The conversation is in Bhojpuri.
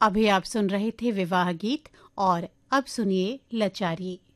अभी आप सुन रहे थे विवाह गीत और अब सुनिए लचारी।